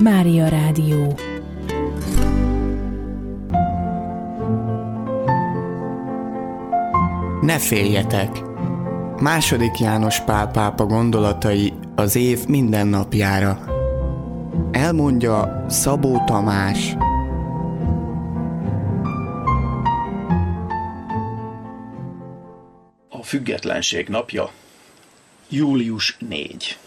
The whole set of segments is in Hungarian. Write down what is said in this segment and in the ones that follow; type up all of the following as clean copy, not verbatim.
Mária Rádió. Ne féljetek! II. János Pál pápa gondolatai az év minden napjára. Elmondja Szabó Tamás. A függetlenség napja, július 4.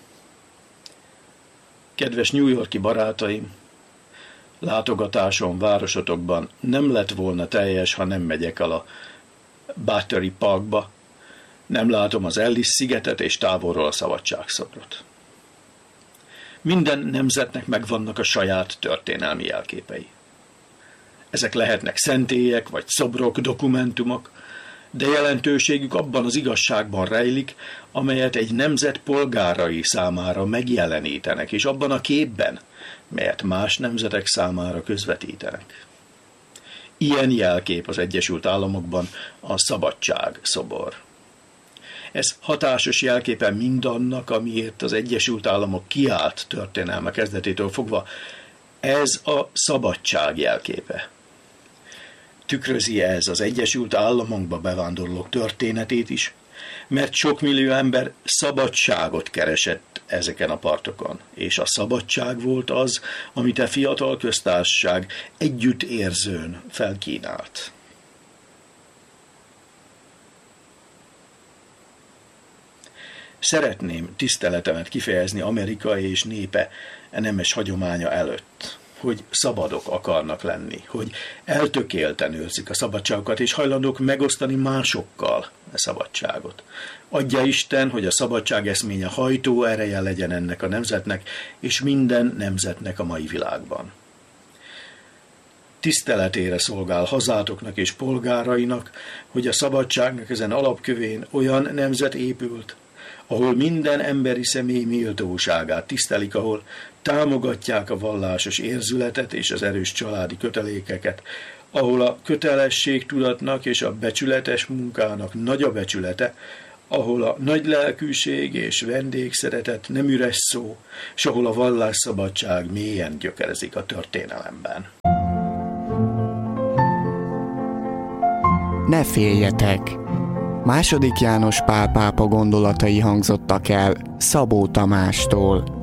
Kedves New York-i barátaim, látogatásom városotokban nem lett volna teljes, ha nem megyek el a Battery Parkba, nem látom az Ellis-szigetet és távolról a szabadságszobrot. Minden nemzetnek megvannak a saját történelmi jelképei. Ezek lehetnek szentélyek vagy szobrok, dokumentumok, de jelentőségük abban az igazságban rejlik, amelyet egy nemzet polgárai számára megjelenítenek, és abban a képben, melyet más nemzetek számára közvetítenek. Ilyen jelkép az Egyesült Államokban a szabadságszobor. Ez hatásos jelképe mindannak, amiért az Egyesült Államok kiállt történelme kezdetétől fogva. Ez a szabadság jelképe. Tükrözi ez az Egyesült Államokba bevándorlók történetét is, mert sok millió ember szabadságot keresett ezeken a partokon, és a szabadság volt az, amit a fiatal köztársaság együttérzőn felkínált. Szeretném tiszteletemet kifejezni Amerika és népe nemes hagyománya előtt, hogy szabadok akarnak lenni, hogy eltökélten őrzik a szabadságokat, és hajlandók megosztani másokkal a szabadságot. Adja Isten, hogy a szabadság eszménye hajtó ereje legyen ennek a nemzetnek, és minden nemzetnek a mai világban. Tiszteletére szolgál hazátoknak és polgárainak, hogy a szabadságnak ezen alapkövén olyan nemzet épült, ahol minden emberi személy méltóságát tisztelik, ahol támogatják a vallásos érzületet és az erős családi kötelékeket, ahol a kötelességtudatnak és a becsületes munkának nagy a becsülete, ahol a nagy lelkűség és vendégszeretet nem üres szó, és ahol a vallásszabadság mélyen gyökerezik a történelemben. Ne féljetek! II. János Pál pápa gondolatai hangzottak el Szabó Tamástól.